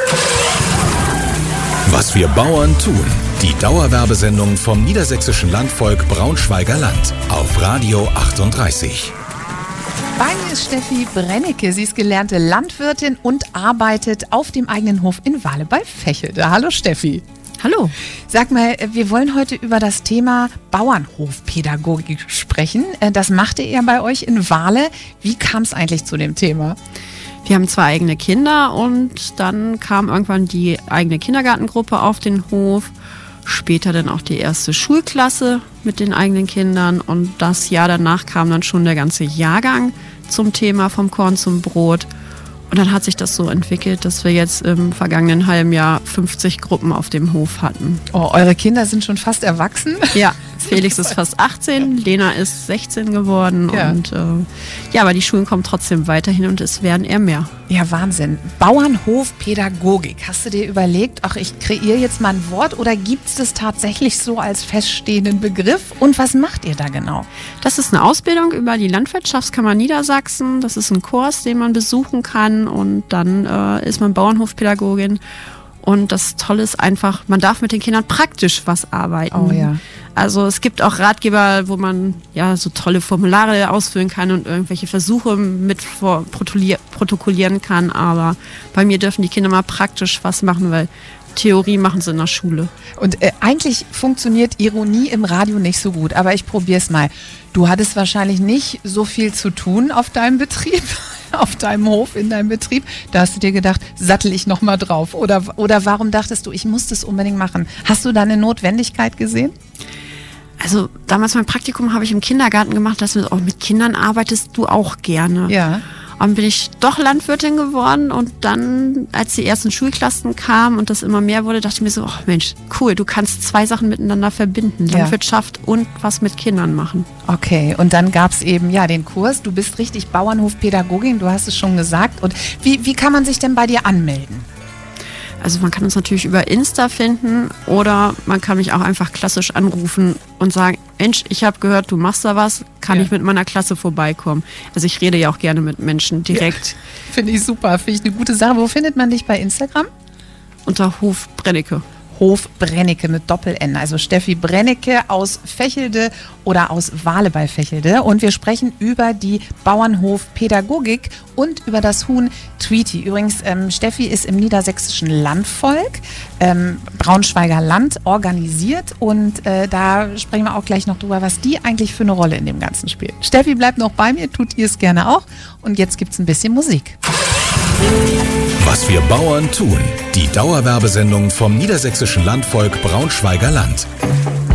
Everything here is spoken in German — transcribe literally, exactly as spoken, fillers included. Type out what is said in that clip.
Was wir Bauern tun. Die Dauerwerbesendung vom niedersächsischen Landvolk Braunschweiger Land auf Radio achtunddreißig. Bei mir ist Steffi Brennecke. Sie ist gelernte Landwirtin und arbeitet auf dem eigenen Hof in Wahle bei Vechelde. Hallo Steffi. Hallo. Sag mal, wir wollen heute über das Thema Bauernhofpädagogik sprechen. Das macht ihr ja bei euch in Wahle. Wie kam es eigentlich zu dem Thema? Wir haben zwei eigene Kinder und dann kam irgendwann die eigene Kindergartengruppe auf den Hof. Später dann auch die erste Schulklasse mit den eigenen Kindern und das Jahr danach kam dann schon der ganze Jahrgang zum Thema vom Korn zum Brot. Und dann hat sich das so entwickelt, dass wir jetzt im vergangenen halben Jahr fünfzig Gruppen auf dem Hof hatten. Oh, eure Kinder sind schon fast erwachsen? Ja, Felix ist fast achtzehn, Lena ist sechzehn geworden. Ja. Und äh, ja, aber die Schulen kommen trotzdem weiterhin und es werden eher mehr. Ja, Wahnsinn. Bauernhofpädagogik. Hast du dir überlegt, ach, ich kreiere jetzt mal ein Wort oder gibt es das tatsächlich so als feststehenden Begriff? Und was macht ihr da genau? Das ist eine Ausbildung über die Landwirtschaftskammer Niedersachsen. Das ist ein Kurs, den man besuchen kann und dann äh, ist man Bauernhofpädagogin. Und das Tolle ist einfach, man darf mit den Kindern praktisch was arbeiten. Oh ja. Also es gibt auch Ratgeber, wo man ja so tolle Formulare ausfüllen kann und irgendwelche Versuche mit vor- protokollieren kann. Aber bei mir dürfen die Kinder mal praktisch was machen, weil Theorie machen sie in der Schule. Und äh, eigentlich funktioniert Ironie im Radio nicht so gut, aber ich probiere es mal. Du hattest wahrscheinlich nicht so viel zu tun auf deinem Betrieb, auf deinem Hof, in deinem Betrieb. Da hast du dir gedacht, sattel ich noch mal drauf. Oder, oder warum dachtest du, ich muss das unbedingt machen? Hast du da eine Notwendigkeit gesehen? Also damals mein Praktikum habe ich im Kindergarten gemacht, dass du auch mit Kindern arbeitest, du auch gerne. Ja. Und bin ich doch Landwirtin geworden und dann, als die ersten Schulklassen kamen und das immer mehr wurde, dachte ich mir so, oh Mensch, cool, du kannst zwei Sachen miteinander verbinden, Ja. Landwirtschaft und was mit Kindern machen. Okay, und dann gab es eben ja den Kurs. Du bist richtig Bauernhofpädagogin, du hast es schon gesagt. Und wie, wie kann man sich denn bei dir anmelden? Also man kann uns natürlich über Insta finden oder man kann mich auch einfach klassisch anrufen und sagen, Mensch, ich habe gehört, du machst da was, kann Ja. ich mit meiner Klasse vorbeikommen? Also ich rede ja auch gerne mit Menschen direkt. Ja, finde ich super, finde ich eine gute Sache. Wo findet man dich bei Instagram? Unter Hof Brennecke. Hof Brennecke mit Doppel-N, also Steffi Brennecke aus Vechelde oder aus Wahle bei Vechelde. Und wir sprechen über die Bauernhofpädagogik und über das Huhn Tweety. Übrigens, ähm, Steffi ist im niedersächsischen Landvolk, ähm, Braunschweiger Land, organisiert. Und äh, da sprechen wir auch gleich noch drüber, was die eigentlich für eine Rolle in dem Ganzen spielt. Steffi bleibt noch bei mir, tut ihr es gerne auch. Und jetzt gibt es ein bisschen Musik. Was wir Bauern tun. Die Dauerwerbesendung vom niedersächsischen Landvolk Braunschweiger Land.